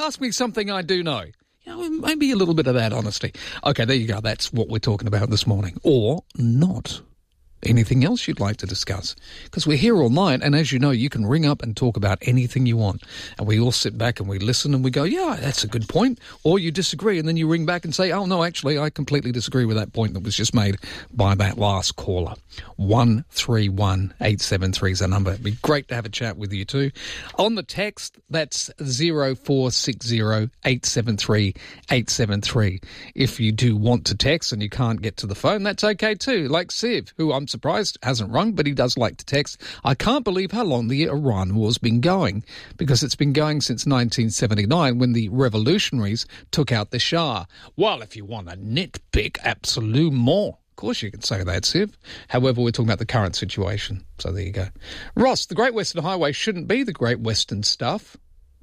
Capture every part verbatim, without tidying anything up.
Ask me something I do know. You know, maybe a little bit of that honesty. Okay, there you go. That's what we're talking about this morning. Or not. Anything else you'd like to discuss? Because we're here all night, and as you know, you can ring up and talk about anything you want. And we all sit back and we listen and we go, yeah, that's a good point. Or you disagree, and then you ring back and say, oh, no, actually, I completely disagree with that point that was just made by that last caller. one three one eight seven three is our number. It'd be great to have a chat with you too. On the text, that's zero four six zero eight seven three eight seven three. If you do want to text and you can't get to the phone, that's okay too. Like Siv, who I'm surprised hasn't rung, but he does like to text. I can't believe how long the Iran war's been going, because it's been going since nineteen seventy-nine when the revolutionaries took out the Shah. Well, if you want a nitpick, absolument. Of course you can say that, Siv. However, we're talking about the current situation. So there you go. Ross, the Great Western Highway shouldn't be the Great Western stuff.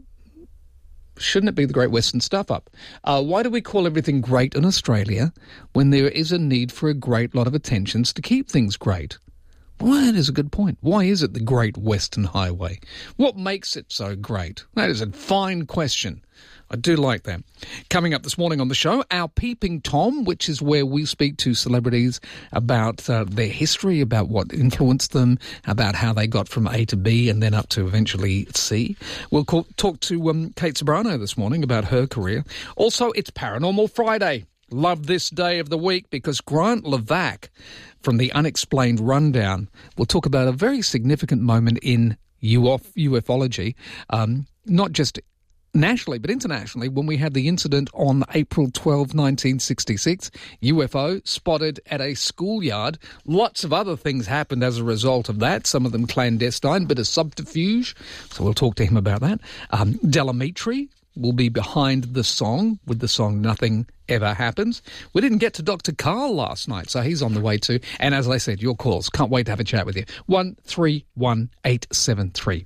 Shouldn't it be the Great Western stuff up? Uh, why do we call everything great in Australia when there is a need for a great lot of attentions to keep things great? Well, that is a good point. Why is it the Great Western Highway? What makes it so great? That is a fine question. I do like that. Coming up this morning on the show, our Peeping Tom, which is where we speak to celebrities about uh, their history, about what influenced them, about how they got from A to B and then up to eventually C. We'll call, talk to um, Kate Sobrano this morning about her career. Also, it's Paranormal Friday. Love this day of the week because Grant Levac from the Unexplained Rundown will talk about a very significant moment in ufology, um, not just nationally, but internationally, when we had the incident on April twelfth, nineteen sixty-six, U F O spotted at a schoolyard. Lots of other things happened as a result of that, some of them clandestine, bit of subterfuge, so we'll talk to him about that. Um, Delamitri will be behind the song, with the song Nothing Ever Happens. We didn't get to Doctor Carl last night, so he's on the way too. And as I said, your calls. Can't wait to have a chat with you. one three one eight seven three.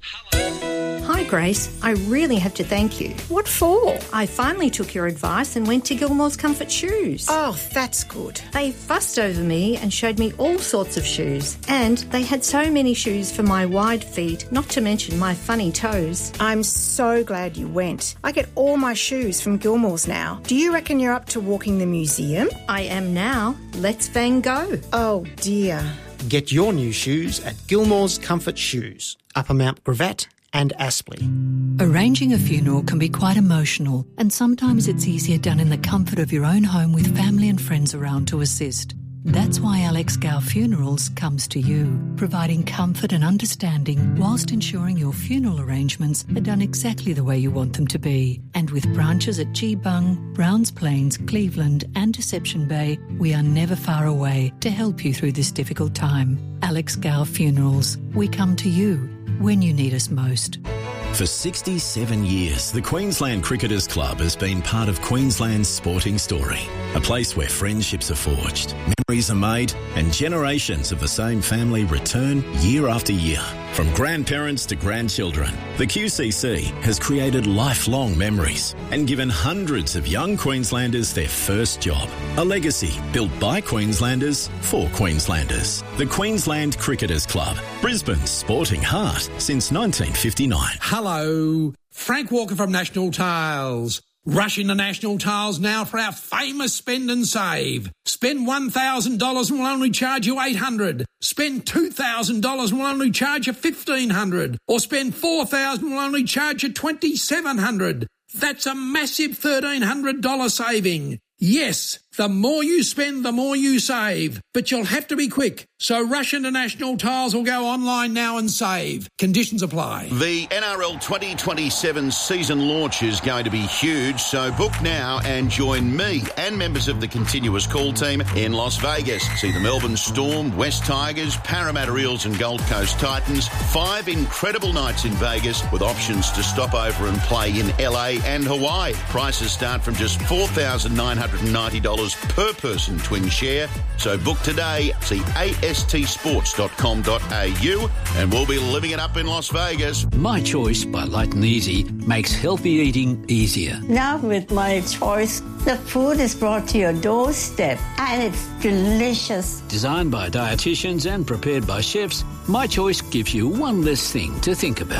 Hi, Grace. I really have to thank you. What for? I finally took your advice and went to Gilmore's Comfort Shoes. Oh, that's good. They fussed over me and showed me all sorts of shoes. And they had so many shoes for my wide feet, not to mention my funny toes. I'm so glad you went. I get all my shoes from Gilmore's now. Do you reckon you're up to walking the museum? I am now. Let's Van Gogh. Oh, dear. Get your new shoes at Gilmore's Comfort Shoes, Upper Mount Gravatt and Aspley. Arranging a funeral can be quite emotional, and sometimes it's easier done in the comfort of your own home with family and friends around to assist. That's why Alex Gow Funerals comes to you, providing comfort and understanding whilst ensuring your funeral arrangements are done exactly the way you want them to be. And with branches at Geebung, Browns Plains, Cleveland and Deception Bay, we are never far away to help you through this difficult time. Alex Gow Funerals, we come to you when you need us most. For sixty-seven years, the Queensland Cricketers Club has been part of Queensland's sporting story. A place where friendships are forged, memories are made, and generations of the same family return year after year. From grandparents to grandchildren, the Q C C has created lifelong memories and given hundreds of young Queenslanders their first job. A legacy built by Queenslanders for Queenslanders. The Queensland Cricketers Club, Brisbane's sporting heart since nineteen fifty-nine. Hello, Frank Walker from National Tiles. Rush into National Tiles now for our famous spend and save. Spend one thousand dollars and we'll only charge you eight hundred dollars. Spend two thousand dollars and we'll only charge you fifteen hundred dollars. Or spend four thousand dollars and we'll only charge you twenty-seven hundred dollars. That's a massive thirteen hundred dollars saving. Yes, the more you spend, the more you save. But you'll have to be quick. So rush into National Tiles or go online now and save. Conditions apply. The N R L twenty twenty-seven season launch is going to be huge, so book now and join me and members of the Continuous Call team in Las Vegas. See the Melbourne Storm, West Tigers, Parramatta Eels and Gold Coast Titans. Five incredible nights in Vegas with options to stop over and play in L A and Hawaii. Prices start from just four thousand nine hundred ninety dollars per person twin share. So book today. See A S T sports dot com dot a u and we'll be living it up in Las Vegas. My Choice by Light and Easy makes healthy eating easier. Now with My Choice, the food is brought to your doorstep and it's delicious. Designed by dietitians and prepared by chefs, My Choice gives you one less thing to think about.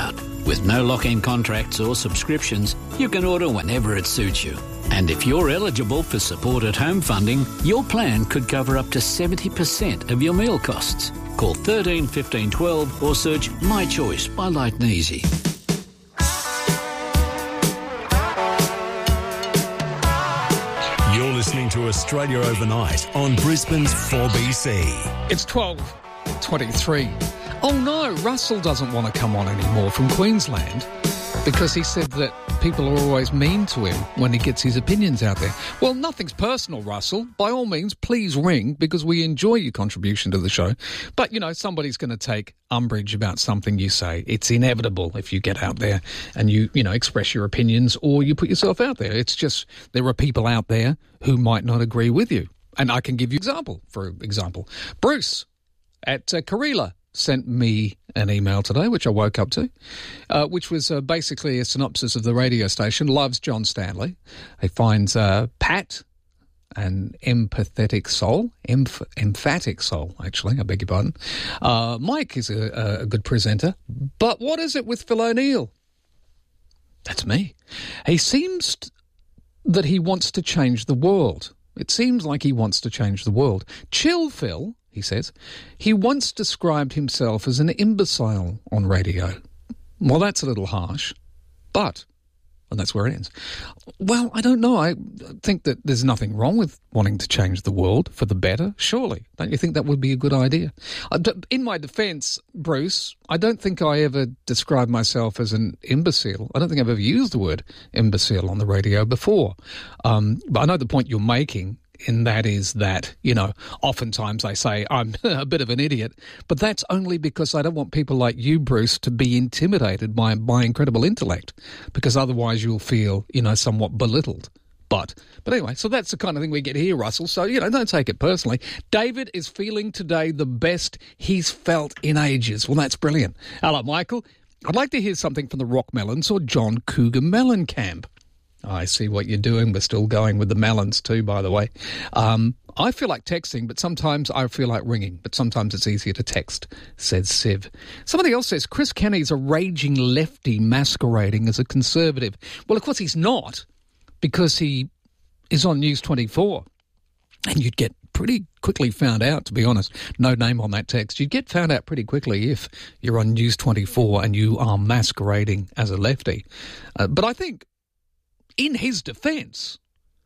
With no lock-in contracts or subscriptions, you can order whenever it suits you. And if you're eligible for Support at Home funding, your plan could cover up to seventy percent of your meal costs. Call thirteen fifteen twelve or search My Choice by Light and Easy. You're listening to Australia Overnight on Brisbane's four B C. It's twelve twenty-three. Oh no, Russell doesn't want to come on anymore from Queensland because he said that people are always mean to him when he gets his opinions out there. Well, nothing's personal, Russell. By all means, please ring because we enjoy your contribution to the show. But, you know, somebody's going to take umbrage about something you say. It's inevitable if you get out there and you, you know, express your opinions or you put yourself out there. It's just there are people out there who might not agree with you. And I can give you an example, for example. Bruce at uh, Karela sent me an email today, which I woke up to, uh, which was uh, basically a synopsis of the radio station. Loves John Stanley. He finds uh, Pat an empathetic soul, emph- emphatic soul, actually, I beg your pardon. Uh, Mike is a, a good presenter. But what is it with Phil O'Neill? That's me. He seems t- that he wants to change the world. It seems like he wants to change the world. Chill Phil, he says. He once described himself as an imbecile on radio. Well, that's a little harsh, but, and that's where it ends. Well, I don't know. I think that there's nothing wrong with wanting to change the world for the better, surely. Don't you think that would be a good idea? In my defence, Bruce, I don't think I ever described myself as an imbecile. I don't think I've ever used the word imbecile on the radio before. Um, but I know the point you're making. And that is that, you know, oftentimes I say I'm a bit of an idiot, but that's only because I don't want people like you, Bruce, to be intimidated by my incredible intellect, because otherwise you'll feel, you know, somewhat belittled. But, but anyway, so that's the kind of thing we get here, Russell. So, you know, don't take it personally. David is feeling today the best he's felt in ages. Well, that's brilliant. Hello, Michael. I'd like to hear something from the Rock Melons or John Cougar Mellencamp. I see what you're doing. We're still going with the melons too, by the way. Um, I feel like texting, but sometimes I feel like ringing. But sometimes it's easier to text, says Siv. Somebody else says, Chris Kenny's a raging lefty masquerading as a conservative. Well, of course he's not, because he is on News twenty-four. And you'd get pretty quickly found out, to be honest. No name on that text. You'd get found out pretty quickly if you're on News twenty-four and you are masquerading as a lefty. Uh, but I think, in his defence,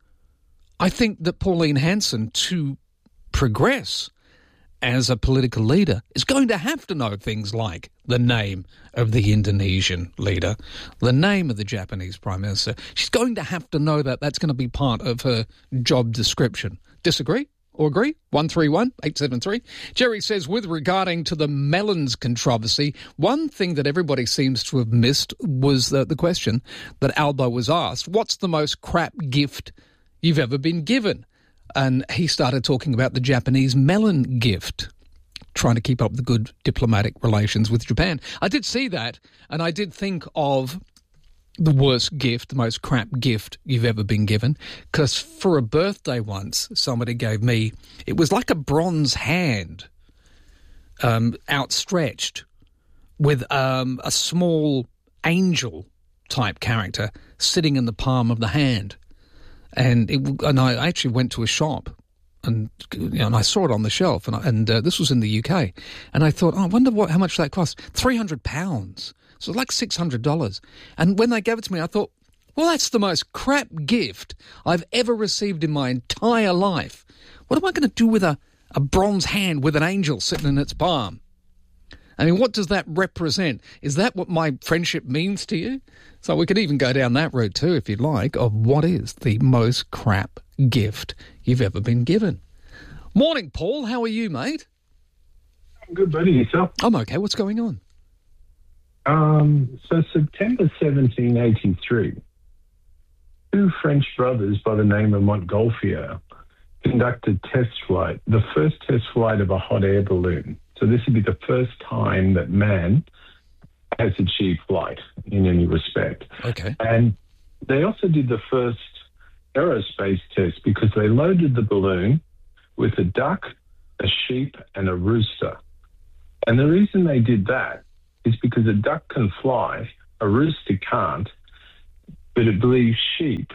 I think that Pauline Hanson, to progress as a political leader, is going to have to know things like the name of the Indonesian leader, the name of the Japanese Prime Minister. She's going to have to know that. That's going to be part of her job description. Disagree? Or agree? one three one eight seven three. Jerry says, with regarding to the melons controversy, one thing that everybody seems to have missed was the, the question that Albo was asked, what's the most crap gift you've ever been given? And he started talking about the Japanese melon gift, trying to keep up the good diplomatic relations with Japan. I did see that, and I did think of the worst gift, the most crap gift you've ever been given, because for a birthday once, somebody gave me, it was like a bronze hand um, outstretched with um, a small angel-type character sitting in the palm of the hand. And it, and I actually went to a shop and, you know, and I saw it on the shelf, and, I, and uh, this was in the U K, and I thought, oh, I wonder what how much that cost. three hundred pounds. So like six hundred dollars. And when they gave it to me, I thought, well, that's the most crap gift I've ever received in my entire life. What am I going to do with a, a bronze hand with an angel sitting in its palm? I mean, what does that represent? Is that what my friendship means to you? So we could even go down that route too, if you'd like, of what is the most crap gift you've ever been given. Morning, Paul. How are you, mate? I'm good, buddy. Yourself? I'm okay. What's going on? Um, so September seventeen eighty-three, two French brothers by the name of Montgolfier conducted test flight, the first test flight of a hot air balloon. So this would be the first time that man has achieved flight in any respect. Okay. And they also did the first aerospace test because they loaded the balloon with a duck, a sheep, and a rooster. And the reason they did that is because a duck can fly a rooster can't, but it believes sheep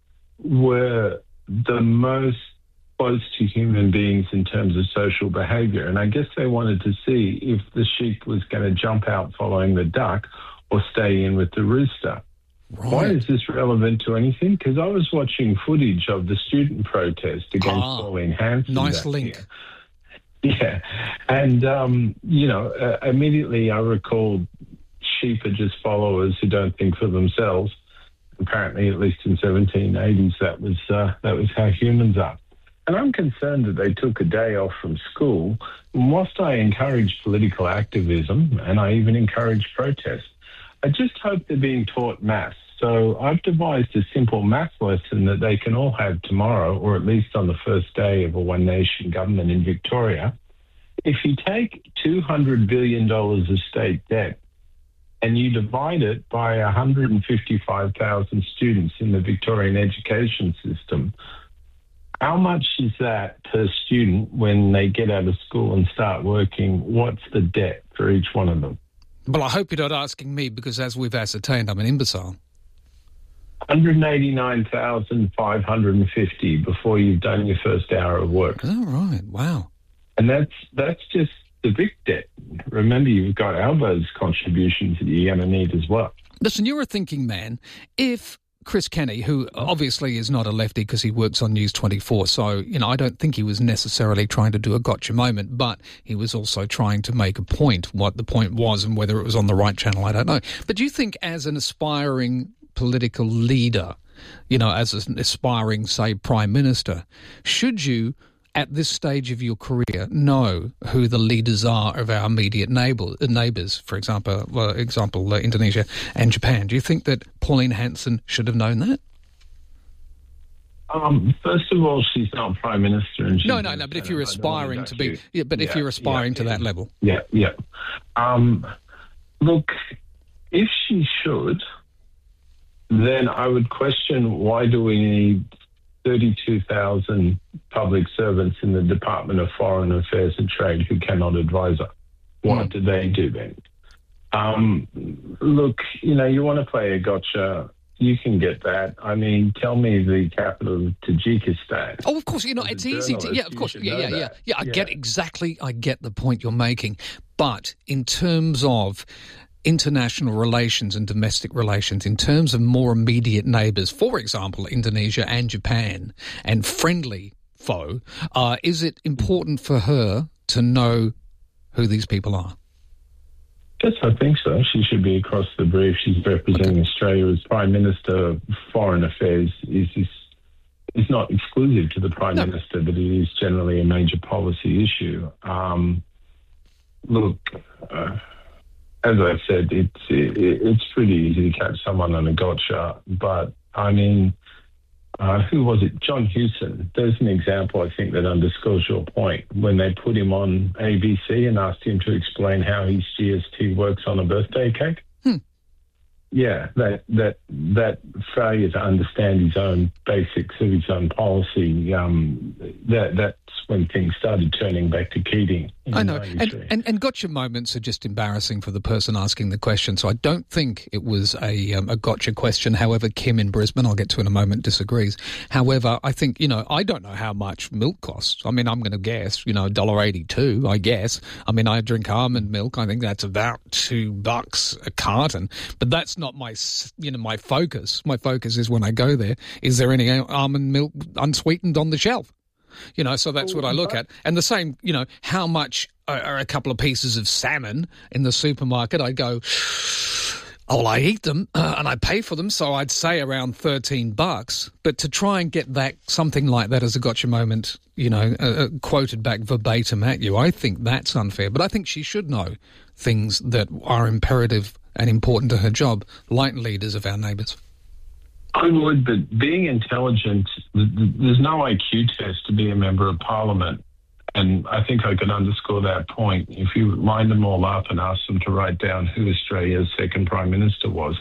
were the most close to human beings in terms of social behaviour. And I guess they wanted to see if the sheep was going to jump out following the duck or stay in with the rooster. Right. Why is this relevant to anything? Because I was watching footage of the student protest against ah, Pauline Hanson. Nice link. Year. Yeah. And, um, you know, uh, immediately I recalled sheep are just followers who don't think for themselves. Apparently, at least in seventeen eighties, that was uh, that was how humans are. And I'm concerned that they took a day off from school. And whilst I encourage political activism and I even encourage protest, I just hope they're being taught maths. So I've devised a simple math lesson that they can all have tomorrow, or at least on the first day of a One Nation government in Victoria. If you take two hundred billion dollars of state debt and you divide it by one hundred fifty-five thousand students in the Victorian education system, how much is that per student when they get out of school and start working? What's the debt for each one of them? Well, I hope you're not asking me because, as we've ascertained, I'm an imbecile. one hundred eighty-nine thousand five hundred fifty before you've done your first hour of work. Oh, right. Wow. And that's that's just the Vic debt. Remember, you've got Albo's contributions that you're going to need as well. Listen, you're a thinking man. If Chris Kenny, who obviously is not a lefty because he works on News twenty-four, so, you know, I don't think he was necessarily trying to do a gotcha moment, but he was also trying to make a point. What the point was and whether it was on the right channel, I don't know. But do you think as an aspiring political leader, you know, as an aspiring, say, Prime Minister, should you, at this stage of your career, know who the leaders are of our immediate neighbour, neighbours, for example, uh, example uh, Indonesia and Japan? Do you think that Pauline Hanson should have known that? Um, first of all, she's not Prime Minister. And she's no, no, no, but if you're aspiring to be... You. Yeah, but yeah, if you're aspiring yeah, to yeah. that level. Yeah, yeah. Um, look, if she should, then I would question why do we need thirty-two thousand public servants in the Department of Foreign Affairs and Trade who cannot advise her. What mm. do they do then? Um, look, you know, you want to play a gotcha, you can get that. I mean, tell me the capital of Tajikistan. Oh, of course, you know, it's easy to... Yeah, of course, yeah, yeah, yeah. Yeah, I yeah. get exactly, I get the point you're making. But in terms of international relations and domestic relations, in terms of more immediate neighbours, for example, Indonesia and Japan, and friendly foe, uh, is it important for her to know who these people are? Yes, I think so. She should be across the brief. She's representing okay. Australia as Prime Minister of Foreign Affairs. Is is is not exclusive to the Prime no. Minister, but it is generally a major policy issue. Um, look... Uh, As I said, it's it, it's pretty easy to catch someone on a gotcha, but I mean, uh, who was it? John Hewson. There's an example, I think, that underscores your point. When they put him on A B C and asked him to explain how his G S T works on a birthday cake. Hmm. Yeah, that that that failure to understand his own basics of his own policy. Um, that that's when things started turning back to Keating. I know, and, and and gotcha moments are just embarrassing for the person asking the question. So I don't think it was a um, a gotcha question. However, Kim in Brisbane, I'll get to in a moment, disagrees. However, I think, you know, I don't know how much milk costs. I mean, I'm going to guess, you know, one dollar eighty-two, I guess. I mean, I drink almond milk. I think that's about two bucks a carton. But that's not my, you know, my focus. My focus is when I go there, is there any almond milk unsweetened on the shelf? You know, so that's what I look at. And the same, you know, how much are a couple of pieces of salmon in the supermarket? I go, oh, I eat them uh, and I pay for them, so I'd say around thirteen bucks. But to try and get that, something like that as a gotcha moment, you know, uh, quoted back verbatim at you, I think that's unfair. But I think she should know things that are imperative and important to her job, like leaders of our neighbours. I would, but being intelligent, there's no I Q test to be a member of Parliament. And I think I could underscore that point. If you line them all up and ask them to write down who Australia's second Prime Minister was,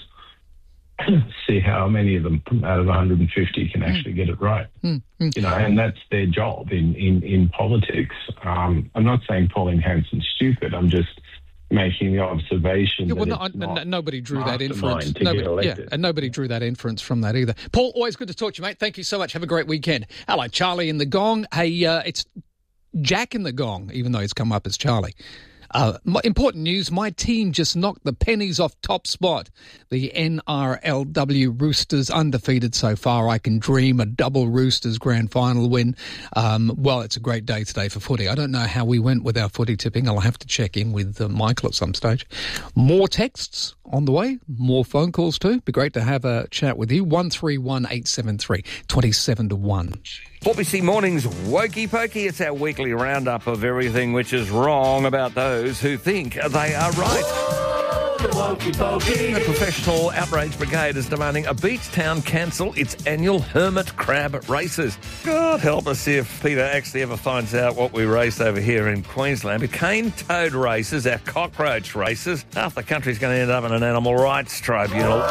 see how many of them out of one hundred fifty can actually get it right. Mm, mm. You know, and that's their job in, in, in politics. Um, I'm not saying Pauline Hanson's stupid. I'm just making the observation Yeah, well, that no, it's no, not nobody drew that mastermind inference. to Nobody, get elected. yeah, and nobody drew that inference from that either. Paul, always good to talk to you, mate. Thank you so much. Have a great weekend. Hello, Charlie in the Gong. Hey, uh, it's Jack in the Gong, even though he's come up as Charlie. Uh, my, important news, my team just knocked the pennies off top spot. The N R L W Roosters undefeated so far. I can dream a double Roosters grand final win. Um, well, it's a great day today for footy. I don't know how we went with our footy tipping. I'll have to check in with uh, Michael at some stage. More texts on the way, more phone calls too. Be great to have a chat with you. one three one eight seven three, two seven to one. four B C Mornings Wokey Pokey. It's our weekly roundup of everything which is wrong about those who think they are right. Oh, the Wokey Pokey. The Professional Outrage Brigade is demanding a beach town cancel its annual hermit crab races. God help us if Peter actually ever finds out what we race over here in Queensland. But cane toad races, our cockroach races, half the country's going to end up in an animal rights tribunal.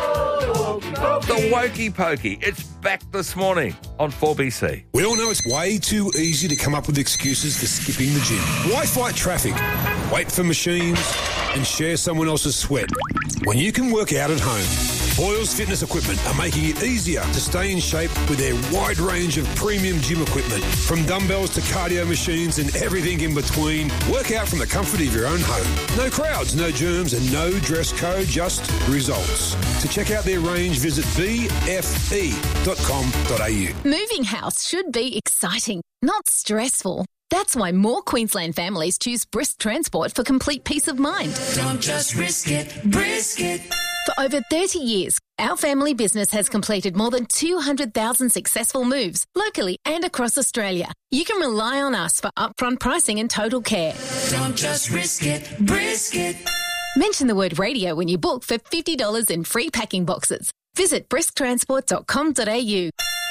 Oh, the Wokey Pokey. It's back this morning on four B C. We all know it's way too easy to come up with excuses for skipping the gym. Why fight traffic, wait for machines, and share someone else's sweat when you can work out at home? Boyles Fitness Equipment are making it easier to stay in shape with their wide range of premium gym equipment. From dumbbells to cardio machines and everything in between, work out from the comfort of your own home. No crowds, no germs, and no dress code, just results. To check out their range, visit b f e dot com dot a u. Moving house should be exciting, not stressful. That's why more Queensland families choose Brisk Transport for complete peace of mind. Don't just risk it, brisk it. For over thirty years, our family business has completed more than two hundred thousand successful moves locally and across Australia. You can rely on us for upfront pricing and total care. Don't just risk it, brisk it. Mention the word radio when you book for fifty dollars in free packing boxes. Visit brisk transport dot com dot a u.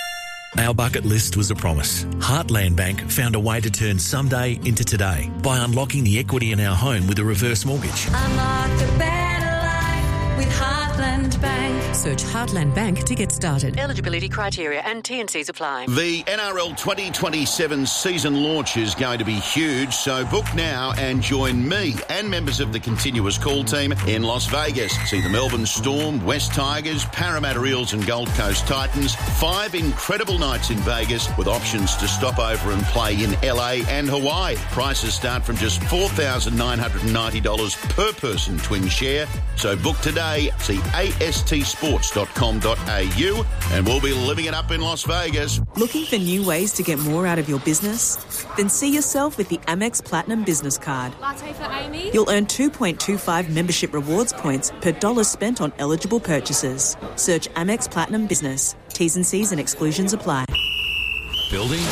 Our bucket list was a promise. Heartland Bank found a way to turn someday into today by unlocking the equity in our home with a reverse mortgage. Unlock the better life with Heartland Bank. Search Heartland Bank to get started. Eligibility criteria and T and Cs apply. The N R L twenty twenty-seven season launch is going to be huge, so book now and join me and members of the continuous call team in Las Vegas. See the Melbourne Storm, West Tigers, Parramatta Eels and Gold Coast Titans. Five incredible nights in Vegas with options to stop over and play in L A and Hawaii. Prices start from just four thousand nine hundred ninety dollars per person twin share. So book today. See a s t sports dot com dot a u and we'll be living it up in Las Vegas. Looking for new ways to get more out of your business? Then see yourself with the Amex Platinum Business Card. Latte for Amy. You'll earn two point two five membership rewards points per dollar spent on eligible purchases. Search Amex Platinum Business. T's and C's and exclusions apply. Building,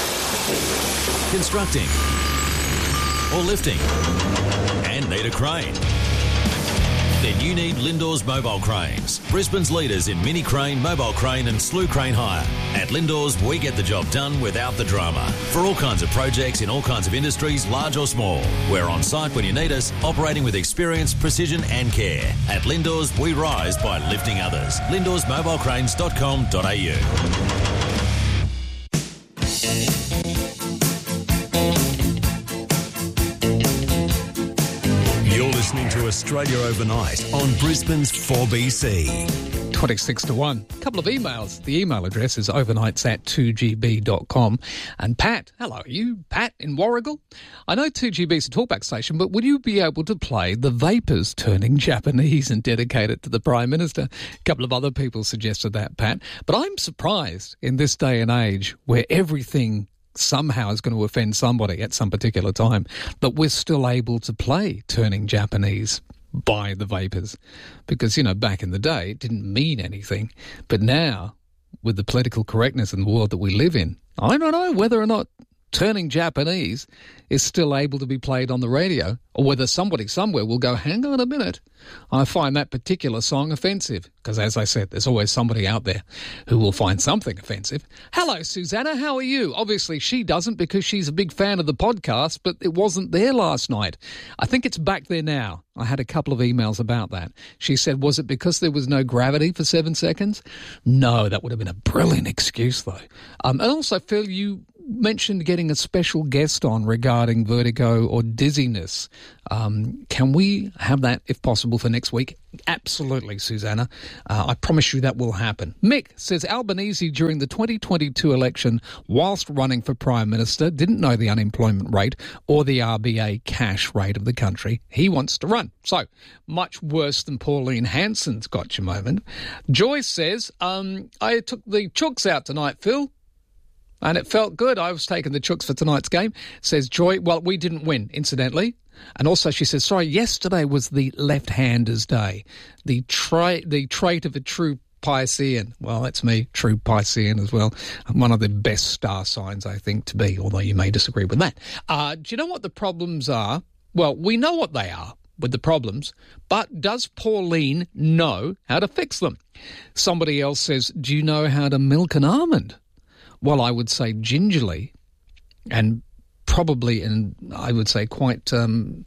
constructing, or lifting, and need a crane? Then you need Lindor's Mobile Cranes, Brisbane's leaders in mini crane, mobile crane and slew crane hire. At Lindor's, we get the job done without the drama. For all kinds of projects in all kinds of industries, large or small. We're on site when you need us, operating with experience, precision and care. At Lindor's, we rise by lifting others. lindors mobile cranes dot com dot a u. You're listening to Australia Overnight on Brisbane's four B C. twenty-six to one. A couple of emails. The email address is overnights at two g b dot com. And Pat, hello, are you Pat in Warragul? I know two G B is a talkback station, but would you be able to play The Vapors turning Japanese and dedicate it to the Prime Minister? A couple of other people suggested that, Pat. But I'm surprised in this day and age where everything somehow is going to offend somebody at some particular time, but we're still able to play Turning Japanese by The Vapors. Because, you know, back in the day, it didn't mean anything. But now, with the political correctness in the world that we live in, I don't know whether or not Turning Japanese is still able to be played on the radio, or whether somebody somewhere will go, hang on a minute, I find that particular song offensive. Because as I said, there's always somebody out there who will find something offensive. Hello, Susanna, how are you? Obviously she doesn't because she's a big fan of the podcast, but it wasn't there last night. I think it's back there now. I had a couple of emails about that. She said, was it because there was no gravity for seven seconds? No, that would have been a brilliant excuse though. Um, and also, Phil, you mentioned getting a special guest on regarding vertigo or dizziness. Um, can we have that, if possible, for next week? Absolutely, Susanna. Uh, I promise you that will happen. Mick says Albanese during the twenty twenty-two election, whilst running for Prime Minister, didn't know the unemployment rate or the R B A cash rate of the country. He wants to run. So, much worse than Pauline Hanson's gotcha moment. Joyce says, um, I took the chooks out tonight, Phil. And it felt good. I was taking the chooks for tonight's game, says Joy. Well, we didn't win, incidentally. And also she says, sorry, yesterday was the left-handers' day, the, tra- the trait of a true Piscean. Well, that's me, true Piscean as well. One of the best star signs, I think, to be, although you may disagree with that. Uh, do you know what the problems are? Well, we know what they are with the problems, but does Pauline know how to fix them? Somebody else says, do you know how to milk an almond? Well, I would say gingerly and probably, and I would say quite um,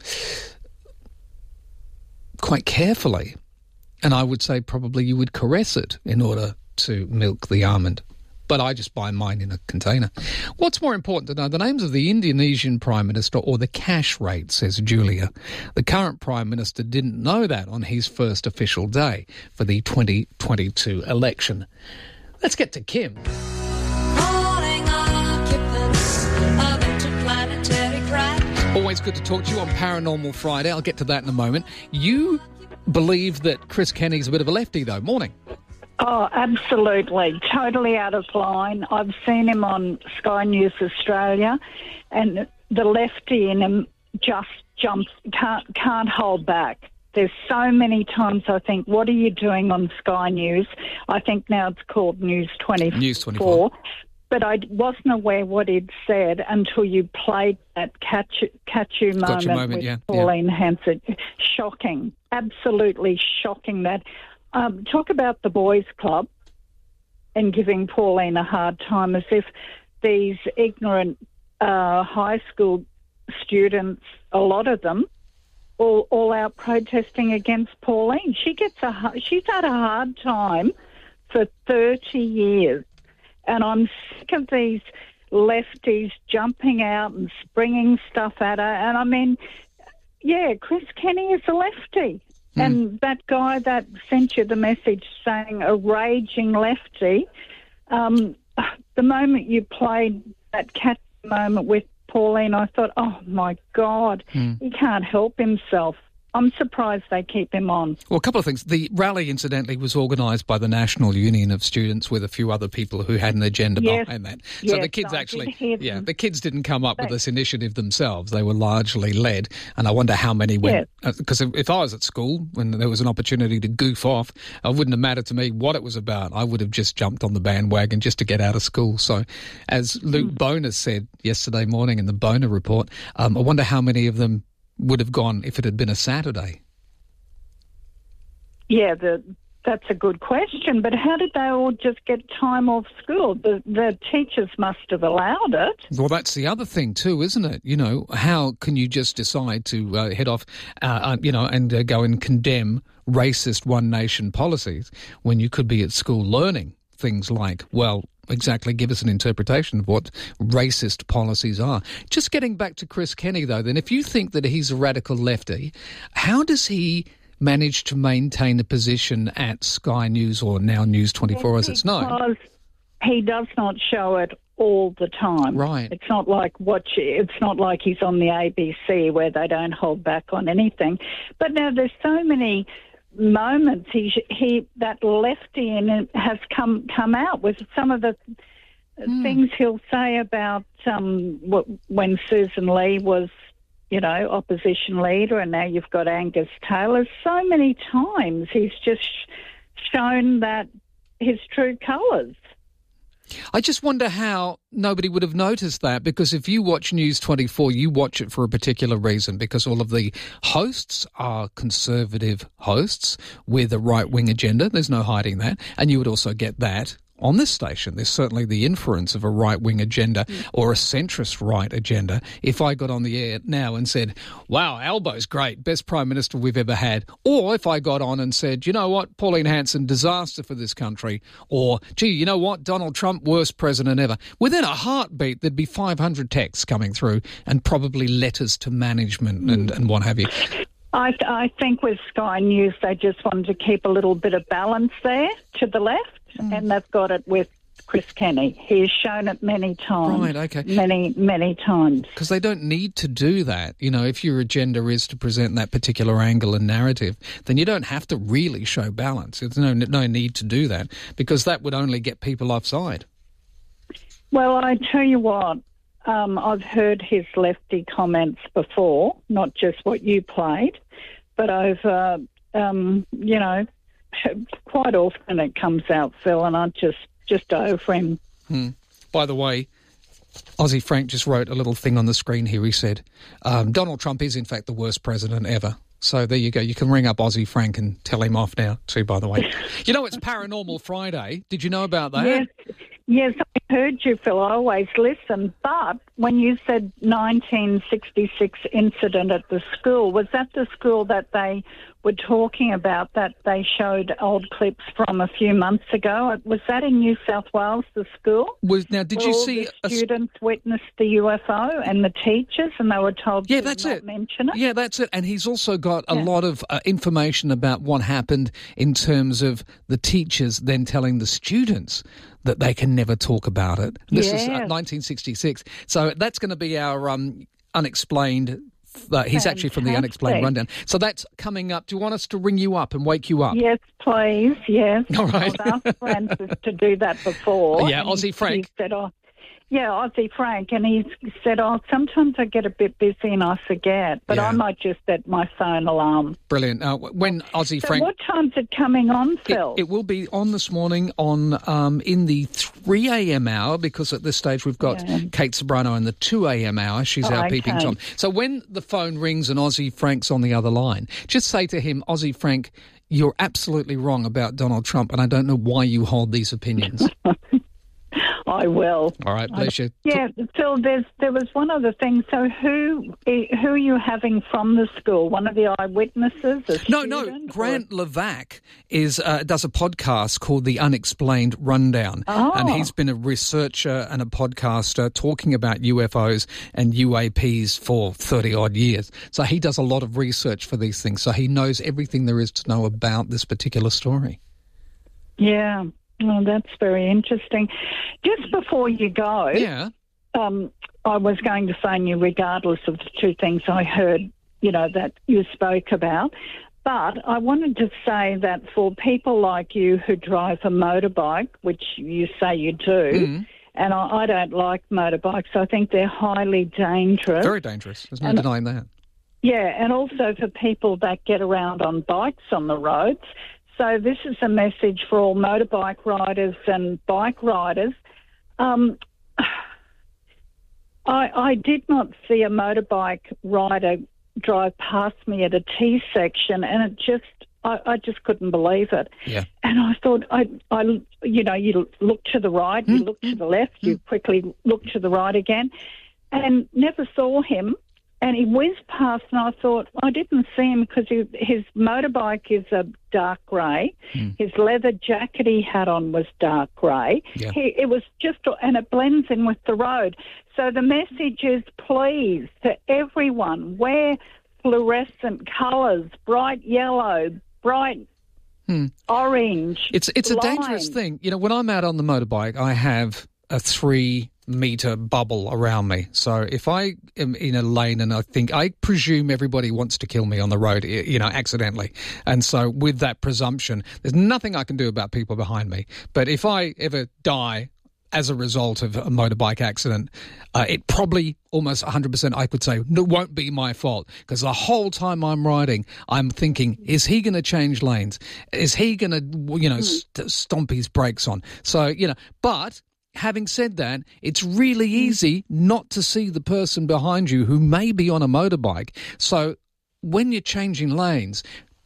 quite carefully. And I would say probably you would caress it in order to milk the almond. But I just buy mine in a container. What's more important to know, the names of the Indonesian Prime Minister or the cash rate, says Julia. The current Prime Minister didn't know that on his first official day for the twenty twenty-two election. Let's get to Kim. Always good to talk to you on Paranormal Friday. I'll get to that in a moment. You believe that Chris Kenny's a bit of a lefty, though. Morning. Oh, absolutely. Totally out of line. I've seen him on Sky News Australia, and the lefty in him just jumps, can't, can't hold back. There's so many times I think, what are you doing on Sky News? I think now it's called News twenty-four. News twenty-four. But I wasn't aware what he'd said until you played that catch, catch you moment, Gotcha moment with yeah, Pauline yeah. Hanson. Shocking. Absolutely shocking that. Um, talk about the boys' club and giving Pauline a hard time as if these ignorant uh, high school students, a lot of them, all, all out protesting against Pauline. She gets a she's had a hard time for thirty years. And I'm sick of these lefties jumping out and springing stuff at her. And I mean, yeah, Chris Kenny is a lefty. Mm. And that guy that sent you the message saying a raging lefty, um, the moment you played that cat moment with Pauline, I thought, oh, my God, mm. he can't help himself. I'm surprised they keep him on. Well, a couple of things. The rally, incidentally, was organised by the National Union of Students with a few other people who had an agenda yes. behind that. Yes, so the kids I actually, yeah, the kids didn't come up they, with this initiative themselves. They were largely led, and I wonder how many went. Because yes. uh, if I was at school when there was an opportunity to goof off, it wouldn't have mattered to me what it was about. I would have just jumped on the bandwagon just to get out of school. So, as Luke mm. Boner said yesterday morning in the Boner report, um, I wonder how many of them would have gone if it had been a Saturday. Yeah, the, that's a good question. But how did they all just get time off school? The, the teachers must have allowed it. Well, that's the other thing too, isn't it? You know, how can you just decide to uh, head off, uh, you know, and uh, go and condemn racist one nation policies when you could be at school learning things like, well, exactly, give us an interpretation of what racist policies are. Just getting back to Chris Kenny, though, then, if you think that he's a radical lefty, how does he manage to maintain a position at Sky News, or now News twenty-four as it's known? Because he does not show it all the time. Right. It's not like watch. It's not like he's on the A B C where they don't hold back on anything. But now there's so many moments he he that lefty in it has come come out with some of the mm. things he'll say about um what, when Susan Lee was, you know, opposition leader, and now you've got Angus Taylor. So many times he's just shown that his true colours. I just wonder how nobody would have noticed that, because if you watch News twenty-four, you watch it for a particular reason, because all of the hosts are conservative hosts with a right-wing agenda. There's no hiding that. And you would also get that on this station, there's certainly the inference of a right-wing agenda mm. or a centrist right agenda. If I got on the air now and said, wow, Albo's great, best Prime Minister we've ever had, or if I got on and said, you know what, Pauline Hanson, disaster for this country, or, gee, you know what, Donald Trump, worst president ever, within a heartbeat there'd be five hundred texts coming through and probably letters to management mm. and, and what have you. I, I think with Sky News, they just wanted to keep a little bit of balance there to the left, mm. and they've got it with Chris Kenny. He has shown it many times. Right, okay. Many, many times. Because they don't need to do that. You know, if your agenda is to present that particular angle and narrative, then you don't have to really show balance. There's no, no need to do that, because that would only get people offside. Well, I tell you what, Um, I've heard his lefty comments before, not just what you played, but I've, uh, um, you know, quite often it comes out, Phil, and I just, just over him. Hmm. By the way, Aussie Frank just wrote a little thing on the screen here. He said, um, Donald Trump is in fact the worst president ever. So there you go. You can ring up Aussie Frank and tell him off now too, by the way. You know, it's Paranormal Friday. Did you know about that? Yes. Yes, I heard you, Phil. I always listen. But when you said nineteen sixty-six incident at the school, was that the school that they were talking about, that they showed old clips from a few months ago? Was that in New South Wales, the school? Was Now, did Where you all see... the students a... witnessed the U F O and the teachers, and they were told yeah, to that's not it. mention it? Yeah, that's it. And he's also got a Yeah. lot of uh, information about what happened in terms of the teachers then telling the students that they can never talk about it. This is uh, Yes. nineteen sixty-six. So that's going to be our um, unexplained... Uh, he's actually from the Unexplained Fantastic. Rundown. So that's coming up. Do you want us to ring you up and wake you up? Yes, please, yes. All right. I've asked Francis to do that before. Yeah, and Aussie he- Frank. He said, oh, yeah, Aussie Frank. And he said, oh, sometimes I get a bit busy and I forget, but Yeah. I might just set my phone alarm. Brilliant. Uh, when Aussie So Frank... what time's it coming on, Phil? It, it will be on this morning on um, in the three a.m. hour, because at this stage we've got Yeah. Kate Sobrano in the two a.m. hour. She's Oh, our peeping okay. Tom. So when the phone rings and Aussie Frank's on the other line, just say to him, Aussie Frank, you're absolutely wrong about Donald Trump, and I don't know why you hold these opinions. I will. All right, bless you. Yeah, Phil, there's, there was one other thing. So who who are you having from the school? One of the eyewitnesses? A No, no. student, Grant Levac is uh, does a podcast called The Unexplained Rundown, Oh. and he's been a researcher and a podcaster talking about U F Os and U A Ps for thirty odd years. So he does a lot of research for these things. So he knows everything there is to know about this particular story. Yeah. Well, that's very interesting. Just before you go, yeah, um, I was going to phone you regardless of the two things I heard, you know, that you spoke about. But I wanted to say that for people like you who drive a motorbike, which you say you do, Mm. and I, I don't like motorbikes, I think they're highly dangerous. Very dangerous. There's no And- denying that. Yeah, and also for people that get around on bikes on the roads. So this is a message for all motorbike riders and bike riders. Um, I, I did not see a motorbike rider drive past me at a T section, and it just, I, I just couldn't believe it. Yeah. And I thought, I, I, you know, you look to the right, you look to the left, you quickly look to the right again, and never saw him. And he whizzed past, and I thought, I didn't see him because his motorbike is a dark grey. Mm. His leather jacket he had on was dark grey. Yeah. He, it was just, and it blends in with the road. So the message is, please, to everyone, wear fluorescent colours, bright yellow, bright Hmm. orange. It's it's a dangerous lines. thing. You know, when I'm out on the motorbike, I have a three metre bubble around me. So if I am in a lane and I think, I presume everybody wants to kill me on the road, you know, accidentally. And so with that presumption, there's nothing I can do about people behind me. But if I ever die as a result of a motorbike accident, uh, it probably almost one hundred percent I could say no, won't be my fault, because the whole time I'm riding, I'm thinking, is he going to change lanes? Is he going to, you know, Hmm. st- stomp his brakes on? So, you know, but having said that, it's really easy not to see the person behind you who may be on a motorbike. So when you're changing lanes,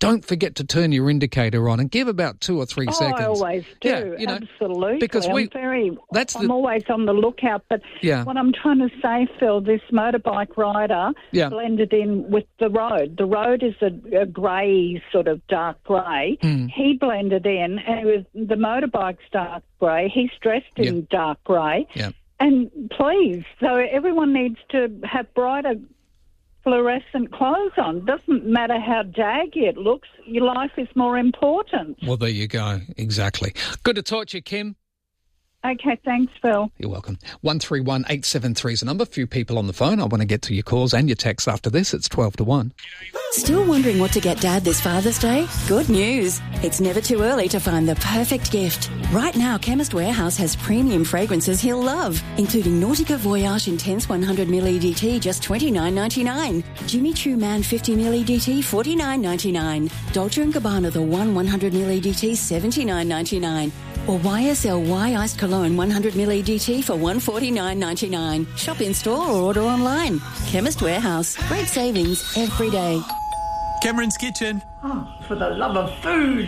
don't forget to turn your indicator on and give about two or three oh, seconds. I always do. Yeah, you know, absolutely. because we, I'm very. that's I'm the, always on the lookout. But yeah. what I'm trying to say, Phil, this motorbike rider yeah. blended in with the road. The road is a, a grey, sort of dark grey. Mm. He blended in, and it was the motorbike's dark grey. He's dressed in yeah. dark grey. Yeah. And please, so everyone needs to have brighter fluorescent clothes on. Doesn't matter how daggy it looks, your life is more important. Well, there you go. Exactly. Good to talk to you, Kim. Okay, thanks, Phil. You're welcome. one three one eight seven three is the number. Few people on the phone. I want to get to your calls and your texts after this. It's twelve to one. Still wondering what to get Dad this Father's Day? Good news. It's never too early to find the perfect gift. Right now, Chemist Warehouse has premium fragrances he'll love, including Nautica Voyage Intense one hundred milliliter E D T, just twenty-nine ninety-nine. Jimmy Choo Man fifty milliliter E D T, forty-nine ninety-nine. Dolce and Gabbana The One one hundred milliliter E D T, seventy-nine ninety-nine. Or Y S L Y Iced Cologne one hundred milliliter E D T for one forty-nine ninety-nine. Shop in store or order online. Chemist Warehouse. Great savings every day. Cameron's Kitchen. Oh, for the love of food.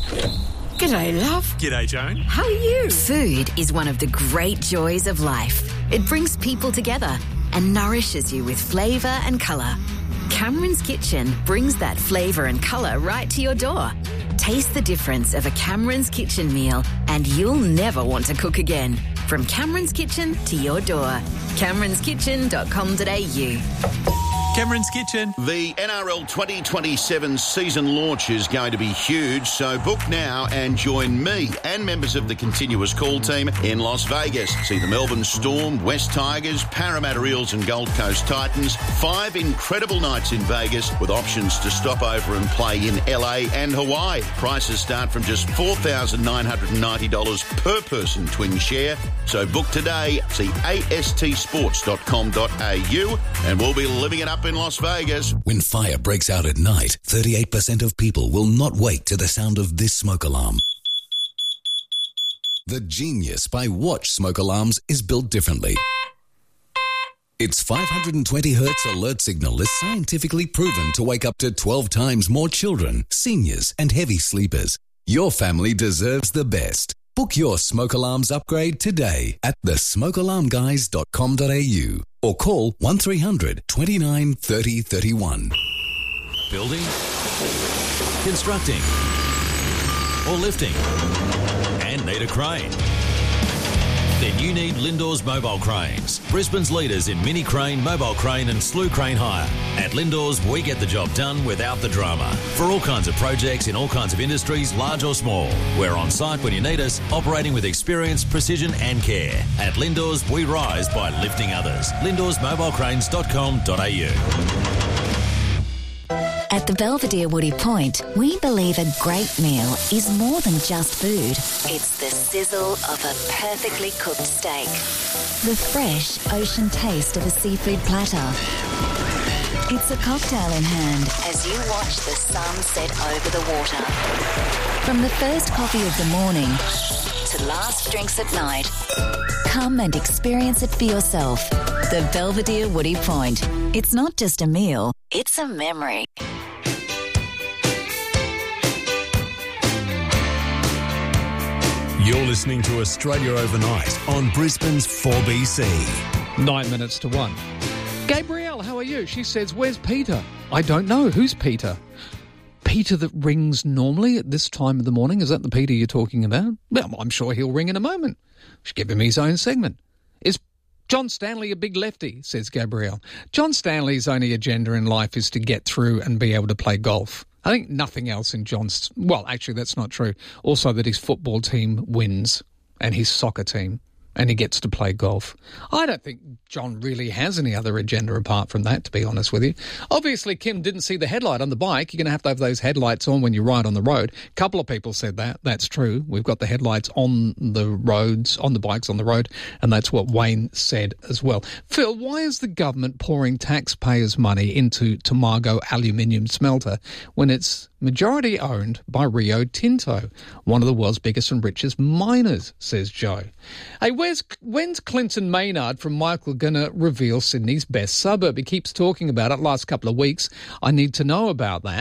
G'day, love. G'day, Joan. How are you? Food is one of the great joys of life. It brings people together and nourishes you with flavour and colour. Cameron's Kitchen brings that flavour and colour right to your door. Taste the difference of a Cameron's Kitchen meal and you'll never want to cook again. From Cameron's Kitchen to your door. camerons kitchen dot com dot a u. Cameron's Kitchen. The N R L twenty twenty-seven season launch is going to be huge, so book now and join me and members of the continuous call team in Las Vegas. See the Melbourne Storm, West Tigers, Parramatta Eels and Gold Coast Titans. Five incredible nights in Vegas with options to stop over and play in L A and Hawaii. Prices start from just four thousand nine hundred ninety dollars per person twin share. So book today. See a s t sports dot com dot a u and we'll be living it up in Las Vegas. When fire breaks out at night, thirty-eight percent of people will not wake to the sound of this smoke alarm. The genius by Watch smoke alarms is built differently. Its five hundred twenty hertz alert signal is scientifically proven to wake up to twelve times more children, seniors, and heavy sleepers. Your family deserves the best. Book your smoke alarms upgrade today at the smoke alarm guys dot com dot a u or call one three hundred twenty-nine thirty thirty-one. Building, constructing, or lifting, and need a crane? Then you need Lindor's Mobile Cranes, Brisbane's leaders in mini crane, mobile crane and slew crane hire. At Lindor's, we get the job done without the drama. For all kinds of projects in all kinds of industries, large or small. We're on site when you need us, operating with experience, precision and care. At Lindor's, we rise by lifting others. lindors mobile cranes dot com dot a u. At the Belvedere Woody Point, we believe a great meal is more than just food. It's the sizzle of a perfectly cooked steak, the fresh ocean taste of a seafood platter. It's a cocktail in hand as you watch the sun set over the water. From the first coffee of the morning to last drinks at night, come and experience it for yourself. The Belvedere Woody Point. It's not just a meal, it's a memory. You're listening to Australia Overnight on Brisbane's four B C. Nine minutes to one. Gabrielle, how are you? She says, where's Peter? I don't know. Who's Peter? Peter that rings normally at this time of the morning? Is that the Peter you're talking about? Well, I'm sure he'll ring in a moment. Should give him his own segment. Is John Stanley a big lefty? Says Gabrielle. John Stanley's only agenda in life is to get through and be able to play golf. I think nothing else in John's... Well, actually, that's not true. Also that his football team wins and his soccer team and he gets to play golf. I don't think John really has any other agenda apart from that, to be honest with you. Obviously, Kim didn't see the headlight on the bike. You're going to have to have those headlights on when you ride on the road. A couple of people said that. That's true. We've got the headlights on the roads, on the bikes on the road, and that's what Wayne said as well. Phil, why is the government pouring taxpayers' money into Tomago aluminium smelter when it's majority owned by Rio Tinto, one of the world's biggest and richest miners, says Joe. Hey, where's, when's Clinton Maynard from Michael going to reveal Sydney's best suburb? He keeps talking about it last couple of weeks. I need to know about that.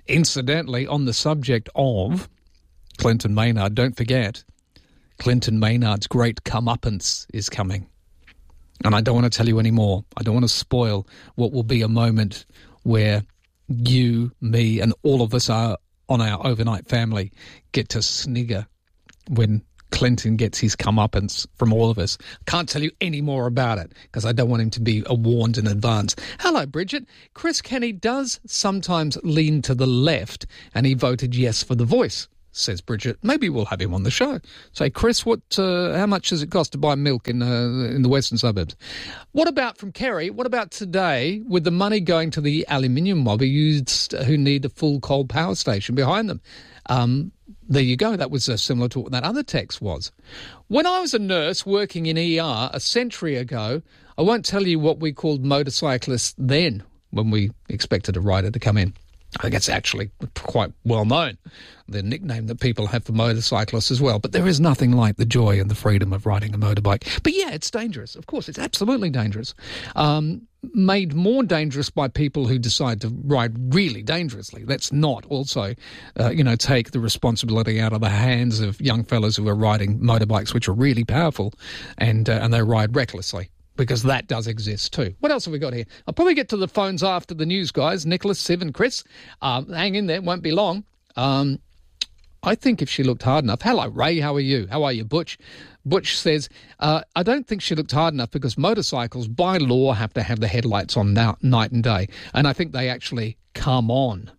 Incidentally, on the subject of Clinton Maynard, don't forget, Clinton Maynard's great comeuppance is coming. And I don't want to tell you any more. I don't want to spoil what will be a moment where you, me, and all of us are on our overnight family get to snigger when Clinton gets his comeuppance from all of us. Can't tell you any more about it because I don't want him to be warned in advance. Hello, Bridget. Chris Kenny does sometimes lean to the left, and he voted yes for The Voice, says Bridget. Maybe we'll have him on the show. Say, Chris, what? Uh, how much does it cost to buy milk in uh, in the western suburbs? What about, from Kerry, what about today with the money going to the aluminium lobbyists who need a full coal power station behind them? Um, there you go. That was uh, similar to what that other text was. When I was a nurse working in E R a century ago, I won't tell you what we called motorcyclists then when we expected a rider to come in. I think it's actually quite well known, the nickname that people have for motorcyclists as well. But there is nothing like the joy and the freedom of riding a motorbike. But yeah, it's dangerous. Of course, it's absolutely dangerous. Um, made more dangerous by people who decide to ride really dangerously. Let's not also, uh, you know, take the responsibility out of the hands of young fellas who are riding motorbikes, which are really powerful, and uh, and they ride recklessly. Because that does exist too. What else have we got here? I'll probably get to the phones after the news, guys. Nicholas, Siv and Chris. Um, hang in there, won't be long. Um, I think if she looked hard enough... Hello, Ray, how are you? How are you, Butch? Butch says, uh, I don't think she looked hard enough because motorcycles, by law, have to have the headlights on now, night and day. And I think they actually come on